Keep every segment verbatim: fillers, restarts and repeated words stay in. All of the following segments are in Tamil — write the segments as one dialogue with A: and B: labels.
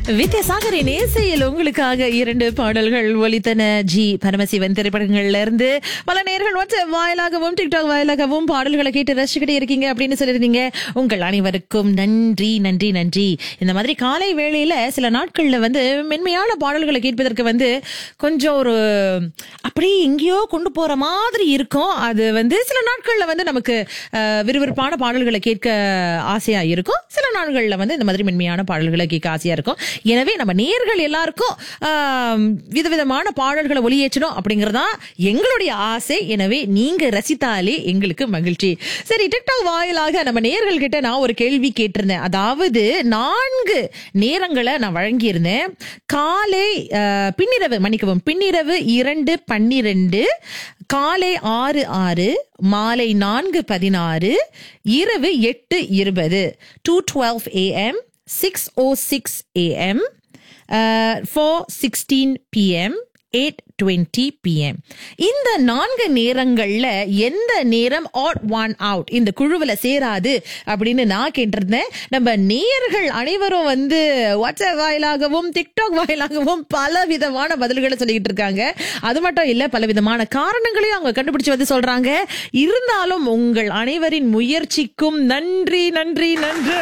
A: வித்யாசாகரின் இசையில் உங்களுக்காக இரண்டு பாடல்கள் ஒலித்தன. ஜி பரமசிவன் திரைப்படங்கள்ல இருந்து பல நேர்கள் வாட்ஸ்அப் வாயிலாகவும் டிக்டாக் வாயிலாகவும் பாடல்களை கேட்டு ரசிச்சுக்கிட்டே இருக்கீங்க அப்படின்னு சொல்லிருந்தீங்க. உங்கள் அனைவருக்கும் நன்றி நன்றி நன்றி. இந்த மாதிரி காலை வேளையில சில நாட்கள்ல வந்து மென்மையான பாடல்களை கேட்பதற்கு வந்து கொஞ்சம் ஒரு அப்படியே எங்கேயோ கொண்டு போற மாதிரி இருக்கும். அது வந்து சில நாட்கள்ல வந்து நமக்கு விறுவிறுப்பான பாடல்களை கேட்க ஆசையா இருக்கும். சில நாட்கள்ல வந்து இந்த மாதிரி மென்மையான பாடல்களை கேட்க ஆசையா இருக்கும். எனவே நம்ம நேயர்கள் எல்லாருக்கும் விதவிதமான பாடல்களை ஒளியேற்றணும் அப்படிங்கறதா எங்களுடைய ஆசை. எனவே நீங்க ரசித்தாலே எங்களுக்கு மகிழ்ச்சி. சரி, டிக்டாக் வாயிலாக நம்ம நேயர்கள் கிட்ட நான் ஒரு கேள்வி கேட்டிருந்தேன். அதாவது நான்கு நேரங்களை நான் வழங்கியிருந்தேன். காலை பின்னிரவு மன்னிக்கவும் பின்னிரவு இரண்டு பன்னிரண்டு, காலை ஆறு ஆறு, மாலை நான்கு பதினாறு, இரவு எட்டு இருபது. Two twelve AM, six O six AM, four sixteen PM, eight twenty PM. இந்த நான்கு நேரங்கள்ல எந்த நேரம் ஆட் ஒன் அவுட் இந்த குழுவுல சேராது அப்படின்னு நான் கேட்டிருந்தேன். நம்ம நேயர்கள் அனைவரும் வந்து வாட்ஸ்அப் வாயிலாகவும் டிக்டாக் வாயிலாகவும் பல விதமான பதில்களை சொல்லிட்டு இருக்காங்க. அது மட்டும் இல்ல, பல விதமான காரணங்களையும் அவங்க கண்டுபிடிச்சு வந்து சொல்றாங்க. இருந்தாலும் உங்கள் அனைவரின் முயற்சிக்கும் நன்றி நன்றி நன்றி.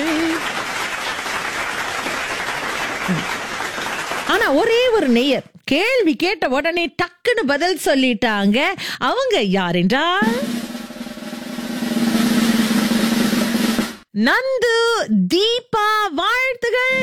A: ஆனா ஒரே ஒரு நேயர் கேள்வி கேட்ட உடனே டக்குன்னு பதில் சொல்லிட்டாங்க. அவங்க யார் என்றால் நந்து தீபா. வாழ்த்துகள்.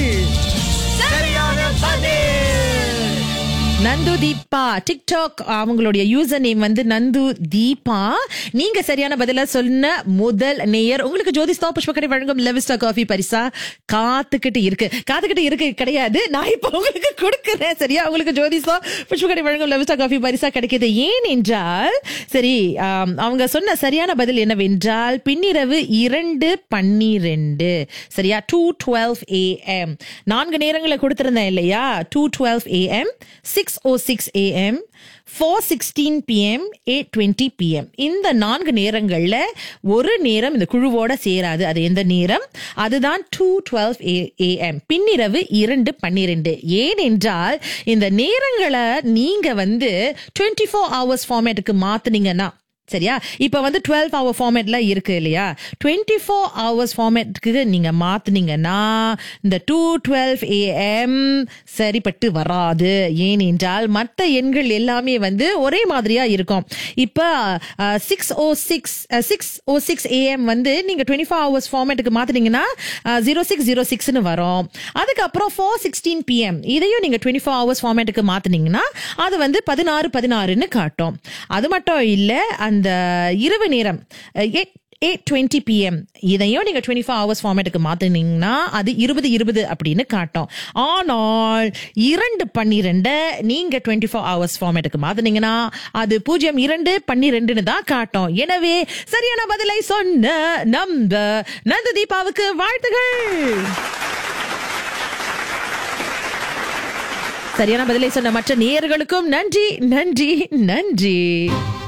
A: நந்து தீபா டிக்டாக் அவங்களுடைய யூசர் நேம் வந்து நந்து தீபா. நீங்க சரியான பதில சொன்ன முதல் நேயர். உங்களுக்கு ஜோதிஸ்தா புஷ்பக்கடை வழங்கும் லெவிஸ்டா காஃபி பரிசா காத்துக்கிட்டு இருக்கு. காத்துக்கிட்டு இருக்கு கிடையாது, நான் இப்ப உங்களுக்கு கொடுக்கிறேன். சரியா, உங்களுக்கு ஜோதிஸ்தா புஷ்பக்கடை வழங்கும் லெவிஸ்டா காஃபி பரிசா கிடைக்கிது. ஏன் என்றால், சரி, அவங்க சொன்ன சரியான பதில் என்னவென்றால் பின்னிரவு இரண்டு பன்னிரண்டு. சரியா, டூ டுவெல்வ் ஏஎம். நான்கு நேரங்களை கொடுத்திருந்தேன் இல்லையா? Two twelve AM, six O six AM, four sixteen PM, eight twenty PM. இந்த நான்கு நேரங்கள்ல ஒரு நேரம் இந்த குழுவோட சேராது. அது எந்த நேரம்? அதுதான் டூ டுவெல்வ் ஏஎம், பின்னிரவு இரண்டு பன்னிரண்டு. ஏனென்றால் இந்த நேரங்களை நீங்க வந்து டுவெண்ட்டி ஃபோர் ஹவர்ஸ் ஃபார்மேட்டுக்கு மாத்துனீங்கன்னா, சரியா, இப்ப வந்து டுவெல்வ் ஹவர் ஃபார்மேட்ல இருக்கு இல்லையா? டுவெண்ட்டி ஃபோர் ஹவர்ஸ் ஃபார்மேட்டுக்கு நீங்க மாத்துனீங்கன்னா இந்த டூ டுவெல்வ் ஏஎம் சரிப்பட்டு வராது. ஏனென்றால் மற்ற எண்கள் எல்லாமே வந்து ஒரே மாதிரியா இருக்கும். இப்ப six O six six O six AM வந்து நீங்க twenty four hours ஃபார்மேட்டுக்கு மாத்துனீங்கன்னா zero six zero சிக்ஸ்னு வரும். அதுக்கப்புறம் ஃபோர் சிக்ஸ்டீன் பிஎம் இதையும் நீங்க டுவெண்ட்டி ஃபோர் ஹவர்ஸ் ஃபார்மேட்டுக்கு மாத்துனீங்கன்னா அது வந்து பதினாறு பதினாறுன்னு காட்டும். அது மட்டும் இல்ல, அந்த இரவு நேரம் எயிட் டுவெண்ட்டி பிஎம் இதையும் நீங்க டுவெண்ட்டி ஃபோர் ஹவர்ஸ் ஃபார்மேட்டுக்கு மாத்தினீங்கன்னா அது இருபது இருபது அப்படின்னு காட்டும். ஆனால் இரண்டு பன்னிரெண்டு நீங்க டுவெண்ட்டி ஃபோர் ஹவர்ஸ் ஃபார்மேட்டுக்கு மாத்தினீங்கன்னா அது பூஜ்ஜியம் இரண்டு பன்னிரெண்டுன்னு தான் காட்டும். எனவே சரியான பதிலை சொன்ன நம்ம நந்து தீபாவுக்கு வாழ்த்துகள். சரியான பதிலை சொன்ன மற்ற நேயர்களுக்கும் நன்றி நன்றி நன்றி.